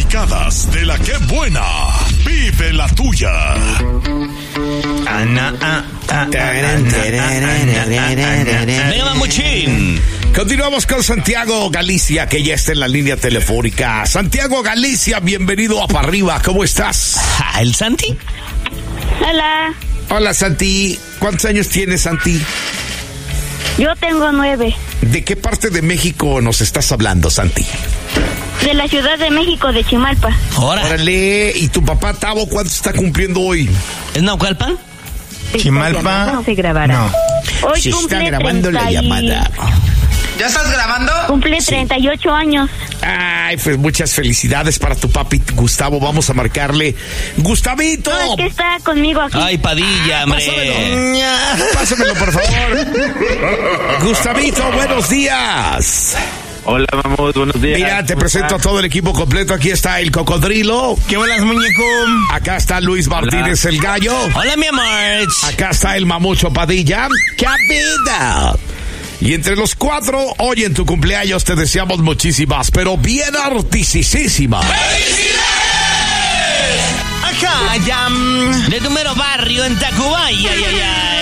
picadas de la que buena. Vive la tuya. Venga, mamuchín. Continuamos con Santiago Galicia, que ya está en la línea telefónica. Santiago Galicia, bienvenido a Pa' Arriba. ¿Cómo estás? ¿El Santi? Hola, Hola, Santi. ¿Cuántos años tienes, Santi? yo tengo 9. ¿De qué parte de México nos estás hablando, Santi? De la Ciudad de México, de Chimalpa. Órale. ¿Y tu papá, Tavo, cuánto está cumpliendo hoy? ¿Es Naucalpan? Chimalpa. No se grabará. No. Hoy Se cumple está grabando la llamada. ¿Ya estás grabando? Cumple 38 años. Ay, pues muchas felicidades para tu papi, Gustavo. Vamos a marcarle. ¡Gustavito! No, es que está conmigo aquí. Ay, Padilla, hombre. Pásamelo, por favor. Gustavito, buenos días. Hola, Mamut, buenos días. Mira, te presento a todo el equipo completo. Aquí está el Cocodrilo. ¿Qué bolas, muñeco? Acá está Luis Martínez, el Gallo. Hola, mi amor. Acá está el Mamucho Padilla. ¡Qué vida! Y entre los 4, hoy en tu cumpleaños te deseamos muchísimas, pero bien artisísimas. Acá, ya, de tu mero barrio en Tacubaya, ay, ay, ay.